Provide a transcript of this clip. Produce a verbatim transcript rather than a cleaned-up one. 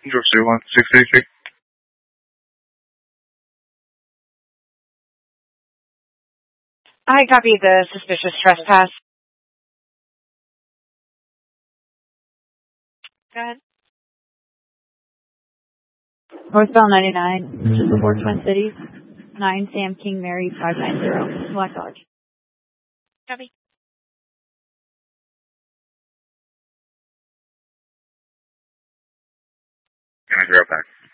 George zero one six three three. I copy the suspicious trespass. Go ahead. Northbound ninety-nine, which is before Twin Cities. nine Sam King Mary five nine zero, Black Dodge. Copy. Can I zero back?